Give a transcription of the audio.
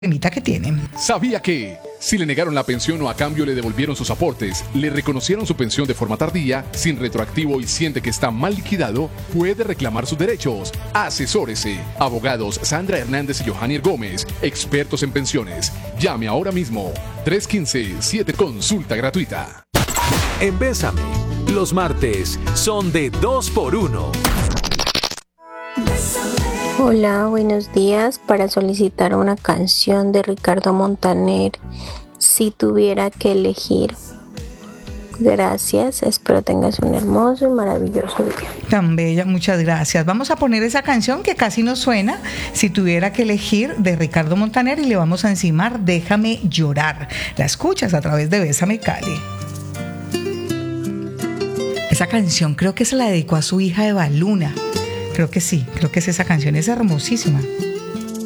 temita que tienen. ¿Sabía que si le negaron la pensión o a cambio le devolvieron sus aportes, le reconocieron su pensión de forma tardía, sin retroactivo y siente que está mal liquidado, puede reclamar sus derechos? Asesórese. Abogados Sandra Hernández y Johanier Gómez, expertos en pensiones. Llame ahora mismo. 315-7 consulta gratuita. En Bésame, los martes son de 2x1. Hola, buenos días. Para solicitar una canción de Ricardo Montaner, Si tuviera que elegir. Gracias, espero tengas un hermoso y maravilloso día. Tan bella, muchas gracias. Vamos a poner esa canción que casi no suena, Si tuviera que elegir, de Ricardo Montaner, y le vamos a encimar Déjame llorar. La escuchas a través de Bésame Cali. Esa canción creo que se la dedicó a su hija Eva Luna. Creo que sí, creo que es esa canción, es hermosísima.